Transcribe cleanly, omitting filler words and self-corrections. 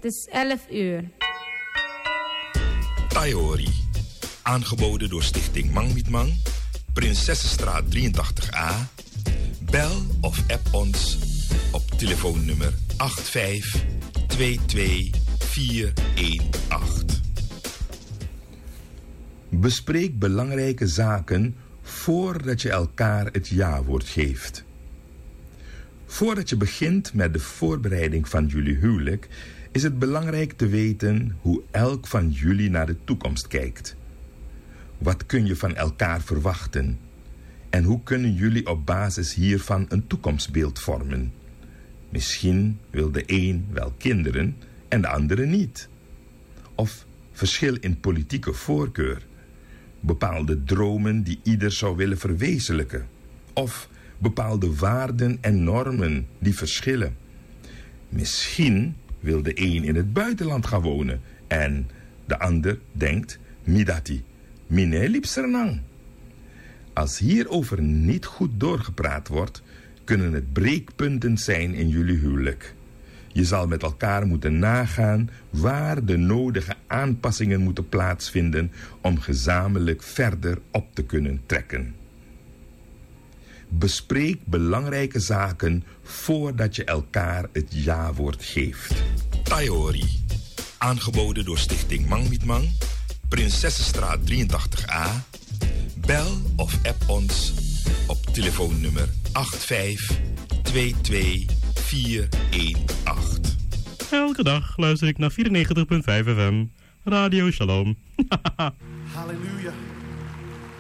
is 11 uur. Taiori. Aangeboden door Stichting Mang Mit Mang. Prinsessenstraat 83A. Bel of app ons op telefoonnummer 8522418. Bespreek belangrijke zaken voordat je elkaar het ja-woord geeft. Voordat je begint met de voorbereiding van jullie huwelijk, is het belangrijk te weten hoe elk van jullie naar de toekomst kijkt. Wat kun je van elkaar verwachten? En hoe kunnen jullie op basis hiervan een toekomstbeeld vormen? Misschien wil de een wel kinderen en de andere niet. Of verschil in politieke voorkeur. Bepaalde dromen die ieder zou willen verwezenlijken. Of bepaalde waarden en normen die verschillen. Misschien wil de een in het buitenland gaan wonen en de ander denkt, midati, mine lipsernang. Als hierover niet goed doorgepraat wordt, kunnen het breekpunten zijn in jullie huwelijk. Je zal met elkaar moeten nagaan waar de nodige aanpassingen moeten plaatsvinden om gezamenlijk verder op te kunnen trekken. Bespreek belangrijke zaken voordat je elkaar het ja-woord geeft. Taiori. Aangeboden door Stichting Mang Mit Mang. Prinsessenstraat 83A. Bel of app ons op telefoonnummer 8522418. Elke dag luister ik naar 94.5 FM. Radio Shalom. Hallelujah.